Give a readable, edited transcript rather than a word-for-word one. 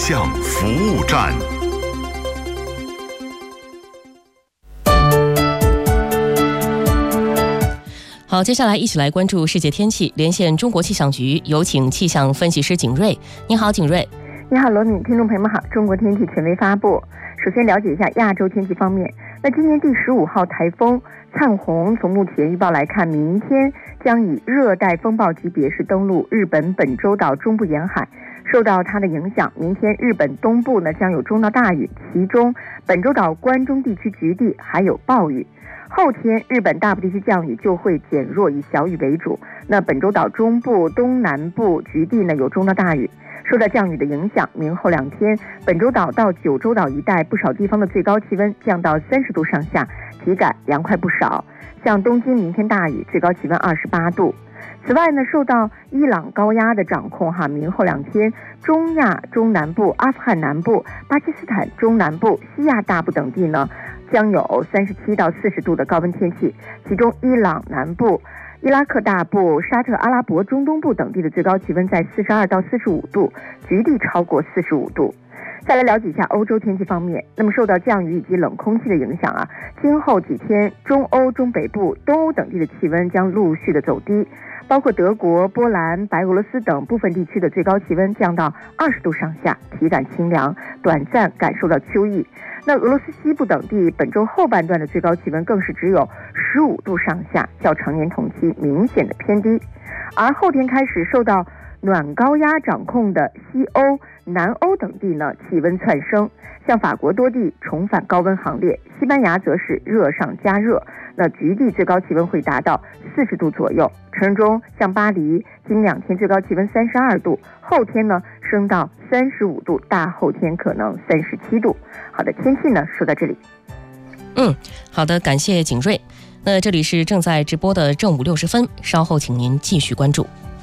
象服务站。 好，接下来一起来关注世界天气，连线中国气象局，有请气象分析师景瑞。你好，景瑞。 你好，罗敏，听众朋友们好。中国天气权威发布，首先了解一下亚洲天气方面。那今年第15号台风灿红，从目前预报来看，明天将以热带风暴级别是登陆日本本州岛中部沿海。受到它的影响，明天日本东部呢将有中到大雨，其中本州岛关中地区局地还有暴雨。后天日本大部地区降雨就会减弱，以小雨为主。那本州岛中部、东南部局地呢有中到大雨。受到降雨的影响，明后2天，本州岛到九州岛一带不少地方的最高气温降到30度上下，体感凉快不少。像东京明天大雨，最高气温28度。此外呢，受到伊朗高压的掌控明后2天，中亚中南部、阿富汗南部、巴基斯坦中南部、西亚大部等地呢将有37到40度的高温天气，其中伊朗南部、伊拉克大部、沙特阿拉伯中东部等地的最高气温在42到45度，局地超过45度。再来了解一下欧洲天气方面，那么受到降雨以及冷空气的影响今后几天中欧、中北部、东欧等地的气温将陆续的走低，包括德国、波兰、白俄罗斯等部分地区的最高气温降到20度上下，体感清凉，短暂感受到秋意。那俄罗斯西部等地本周后半段的最高气温更是只有15度上下，较常年同期明显的偏低。而后天开始受到暖高压掌控的西欧、南欧等地呢气温窜升，像法国多地重返高温行列，西班牙则是热上加热，那局地最高气温会达到40度左右。城中像巴黎今2天最高气温32度，后天呢升到35度，大后天可能37度。好的，天气呢说到这里。 好的，感谢景瑞。那这里是正在直播的正午60分，稍后请您继续关注。